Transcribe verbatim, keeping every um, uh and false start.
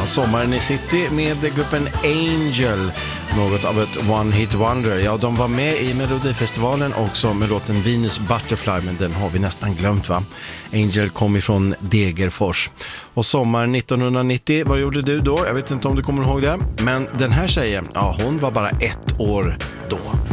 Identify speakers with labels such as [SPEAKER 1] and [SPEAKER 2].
[SPEAKER 1] Sommaren i City med gruppen Angel. Något av ett one-hit wonder. Ja, de var med i Melodifestivalen också med låten Venus Butterfly, men den har vi nästan glömt, va? Angel kom ifrån Degerfors. Och sommaren nittonhundranittio, vad gjorde du då? Jag vet inte om du kommer ihåg det. Men den här tjejen, ja, hon var bara ett år då.